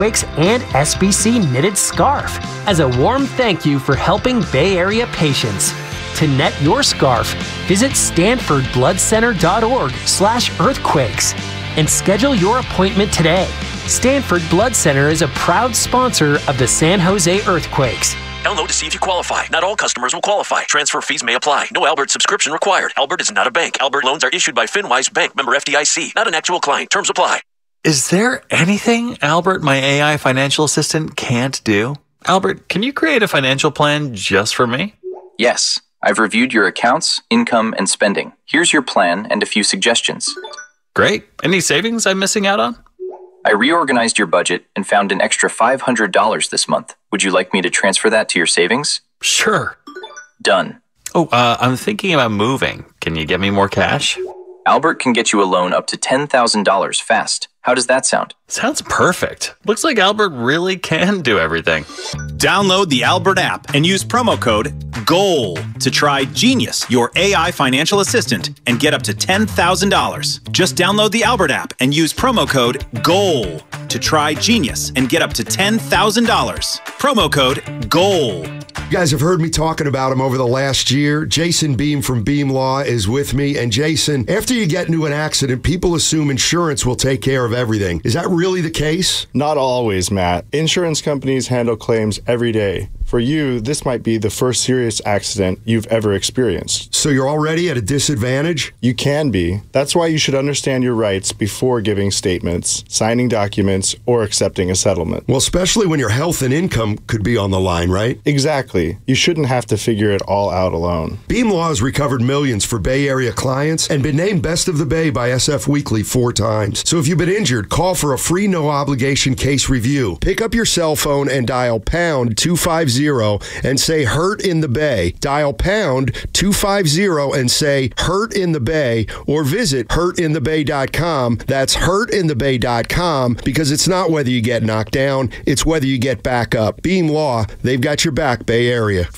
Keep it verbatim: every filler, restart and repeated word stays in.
Earthquakes and S B C knitted scarf as a warm thank you for helping Bay Area patients. To net your scarf, visit stanford blood center dot org slash earthquakes and schedule your appointment today. Stanford Blood Center is a proud sponsor of the San Jose Earthquakes. Download to see if you qualify. Not all customers will qualify. Transfer fees may apply. No Albert subscription required. Albert is not a bank. Albert loans are issued by FinWise Bank, member F D I C. Not an actual client. Terms apply. Is there anything Albert, my A I financial assistant, can't do? Albert, can you create a financial plan just for me? Yes. I've reviewed your accounts, income, and spending. Here's your plan and a few suggestions. Great. Any savings I'm missing out on? I reorganized your budget and found an extra five hundred dollars this month. Would you like me to transfer that to your savings? Sure. Done. Oh, uh, I'm thinking about moving. Can you get me more cash? Albert can get you a loan up to ten thousand dollars fast. How does that sound? Sounds perfect. Looks like Albert really can do everything. Download the Albert app and use promo code GOAL to try Genius, your A I financial assistant, and get up to ten thousand dollars. Just download the Albert app and use promo code GOAL to try Genius and get up to ten thousand dollars. Promo code GOAL. You guys have heard me talking about him over the last year. Jason Beam from Beam Law is with me. And Jason, after you get into an accident, people assume insurance will take care of everything. Is that really the case? Not always, Matt. Insurance companies handle claims every day. For you, this might be the first serious accident you've ever experienced. So you're already at a disadvantage? You can be. That's why you should understand your rights before giving statements, signing documents, or accepting a settlement. Well, especially when your health and income could be on the line, right? Exactly. You shouldn't have to figure it all out alone. Beam Law has recovered millions for Bay Area clients and been named Best of the Bay by S F Weekly four times. So if you've been injured, call for a free no-obligation case review. Pick up your cell phone and dial pound two five zero and say Hurt in the Bay. Dial pound two five zero and say Hurt in the Bay, or visit hurt in the bay dot com. That's hurt in the bay dot com, because it's not whether you get knocked down, it's whether you get back up. Beam Law, they've got your back, Bay Area.